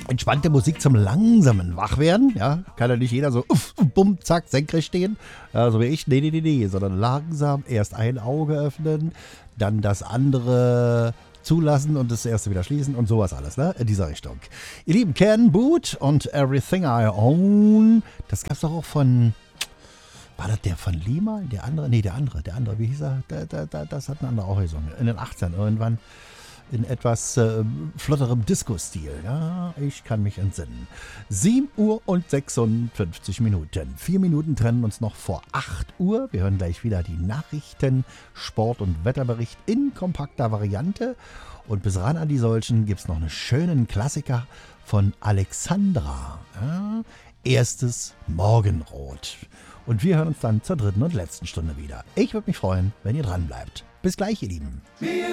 Entspannte Musik zum langsamen Wachwerden. Ja, kann ja nicht jeder so bumm, zack, senkrecht stehen. Ja, so wie ich. Nee. Sondern langsam erst ein Auge öffnen, dann das andere zulassen und das erste wieder schließen und sowas alles, ne? In dieser Richtung. Ihr Lieben, Ken Boot und Everything I Own. Das gab's doch auch von. War das der von Lima? Der andere? Nee, der andere. Wie hieß er? Das hat ein anderer auch gesungen. In den 80ern irgendwann. In etwas flotterem Disco-Stil. Ja, ich kann mich entsinnen. 7 Uhr und 56 Minuten. 4 Minuten trennen uns noch vor 8 Uhr. Wir hören gleich wieder die Nachrichten, Sport- und Wetterbericht in kompakter Variante. Und bis ran an die solchen gibt es noch einen schönen Klassiker von Alexandra. Ja, erstes Morgenrot. Und wir hören uns dann zur dritten und letzten Stunde wieder. Ich würde mich freuen, wenn ihr dran bleibt. Bis gleich, ihr Lieben.